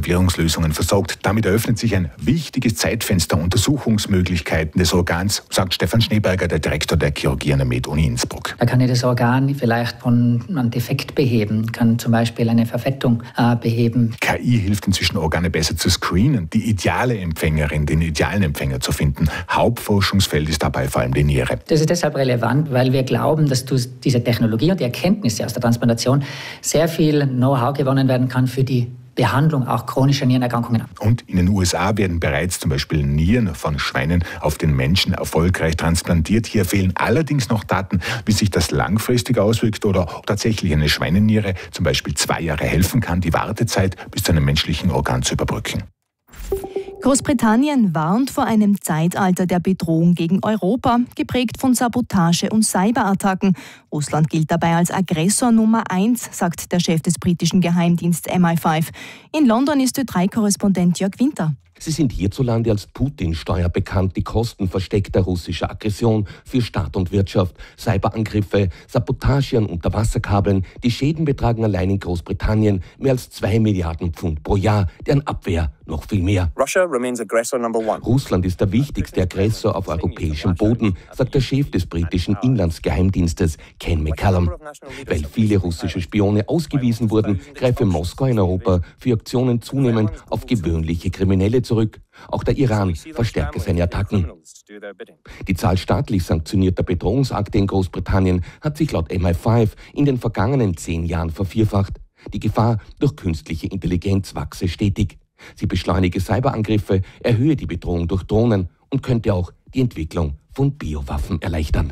Etablierungslösungen versorgt. Damit eröffnet sich ein wichtiges Zeitfenster Untersuchungsmöglichkeiten des Organs, sagt Stefan Schneeberger, der Direktor der Chirurgie an der Med-Uni Innsbruck. Da kann ich das Organ vielleicht von einem Defekt beheben, kann zum Beispiel eine Verfettung beheben. KI hilft inzwischen, Organe besser zu screenen, die ideale Empfängerin, den idealen Empfänger zu finden. Hauptforschungsfeld ist dabei vor allem die Niere. Das ist deshalb relevant, weil wir glauben, dass durch diese Technologie und die Erkenntnisse aus der Transplantation sehr viel Know-how gewonnen werden kann für die Behandlung auch chronischer Nierenerkrankungen. Und in den USA werden bereits zum Beispiel Nieren von Schweinen auf den Menschen erfolgreich transplantiert. Hier fehlen allerdings noch Daten, wie sich das langfristig auswirkt oder ob tatsächlich eine Schweineniere zum Beispiel 2 Jahre helfen kann, die Wartezeit bis zu einem menschlichen Organ zu überbrücken. Großbritannien warnt vor einem Zeitalter der Bedrohung gegen Europa, geprägt von Sabotage und Cyberattacken. Russland gilt dabei als Aggressor Nummer 1, sagt der Chef des britischen Geheimdienstes MI5. In London ist Ö3-Korrespondent Jörg Winter. Sie sind hierzulande als Putin-Steuer bekannt, die Kosten versteckter russischer Aggression für Staat und Wirtschaft, Cyberangriffe, Sabotage an Unterwasserkabeln. Die Schäden betragen allein in Großbritannien mehr als 2 Milliarden Pfund pro Jahr, deren Abwehr noch viel mehr. Russland ist der wichtigste Aggressor auf europäischem Boden, sagt der Chef des britischen Inlandsgeheimdienstes, Ken McCallum. Weil viele russische Spione ausgewiesen wurden, greife Moskau in Europa für Aktionen zunehmend auf gewöhnliche Kriminelle zurück. Auch der Iran verstärke seine Attacken. Die Zahl staatlich sanktionierter Bedrohungsakte in Großbritannien hat sich laut MI5 in den vergangenen 10 Jahren vervierfacht. Die Gefahr durch künstliche Intelligenz wachse stetig. Sie beschleunige Cyberangriffe, erhöhe die Bedrohung durch Drohnen und könnte auch die Entwicklung von Biowaffen erleichtern.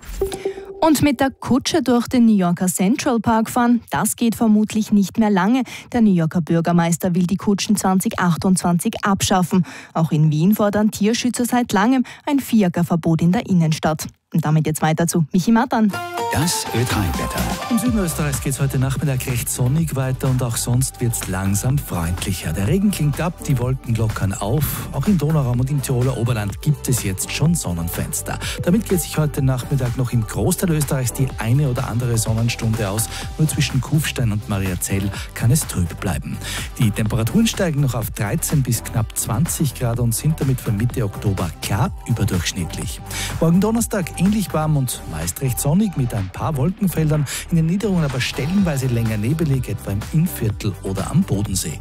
Und mit der Kutsche durch den New Yorker Central Park fahren, das geht vermutlich nicht mehr lange. Der New Yorker Bürgermeister will die Kutschen 2028 abschaffen. Auch in Wien fordern Tierschützer seit langem ein Fiakerverbot in der Innenstadt. Und damit jetzt weiter zu Michi Matan. Das Ö3-Wetter. Im Süden Österreichs geht es heute Nachmittag recht sonnig weiter und auch sonst wird es langsam freundlicher. Der Regen klingt ab, die Wolken lockern auf. Auch im Donauraum und im Tiroler Oberland gibt es jetzt schon Sonnenfenster. Damit geht sich heute Nachmittag noch im Großteil Österreichs die eine oder andere Sonnenstunde aus. Nur zwischen Kufstein und Mariazell kann es trüb bleiben. Die Temperaturen steigen noch auf 13 bis knapp 20 Grad und sind damit für Mitte Oktober klar überdurchschnittlich. Morgen Donnerstag ähnlich warm und meist recht sonnig mit ein paar Wolkenfeldern, in den Niederungen aber stellenweise länger nebelig, etwa im Innviertel oder am Bodensee.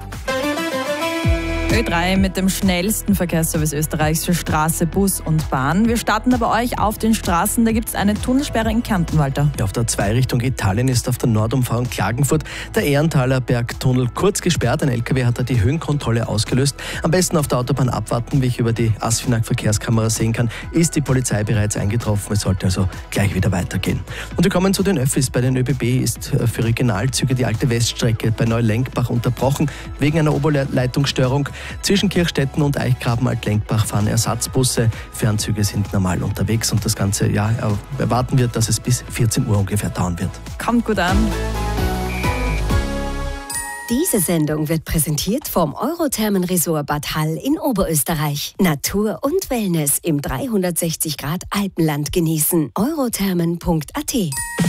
Ö3 mit dem schnellsten Verkehrsservice Österreichs für Straße, Bus und Bahn. Wir starten aber euch auf den Straßen. Da gibt es eine Tunnelsperre in Kärnten, Walter. Auf der 2 Richtung Italien ist auf der Nordumfahrung Klagenfurt der Ehrenthaler Bergtunnel kurz gesperrt. Ein LKW hat da die Höhenkontrolle ausgelöst. Am besten auf der Autobahn abwarten, wie ich über die ASFINAG-Verkehrskamera sehen kann, ist die Polizei bereits eingetroffen. Es sollte also gleich wieder weitergehen. Und wir kommen zu den Öffis. Bei den ÖBB ist für Regionalzüge die alte Weststrecke bei Neulenkbach unterbrochen wegen einer Oberleitungsstörung. Zwischen Kirchstetten und Eichgraben-Altlenkbach fahren Ersatzbusse. Fernzüge sind normal unterwegs und das ganze Jahr erwarten wir, dass es bis 14 Uhr ungefähr dauern wird. Kommt gut an. Diese Sendung wird präsentiert vom Eurothermen-Resort Bad Hall in Oberösterreich. Natur und Wellness im 360 Grad Alpenland genießen. eurothermen.at